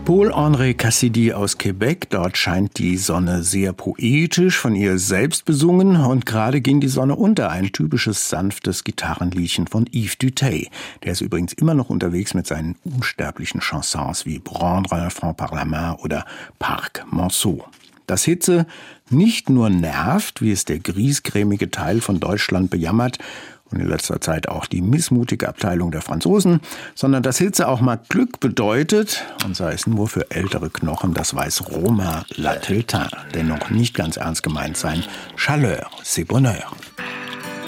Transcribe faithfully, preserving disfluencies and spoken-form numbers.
Paul-André Cassidy aus Quebec. Dort scheint die Sonne sehr poetisch, von ihr selbst besungen. Und gerade ging die Sonne unter. Ein typisches, sanftes Gitarrenliedchen von Yves Duteil. Der ist übrigens immer noch unterwegs mit seinen unsterblichen Chansons wie Prendre un franc par la main oder Parc Monceau. Dass Hitze nicht nur nervt, wie es der griesgrämige Teil von Deutschland bejammert, und in letzter Zeit auch die missmutige Abteilung der Franzosen, sondern dass Hitze auch mal Glück bedeutet, und sei es nur für ältere Knochen, das weiß Romain Lateltin, der noch nicht ganz ernst gemeint sein. Chaleur, c'est bonheur.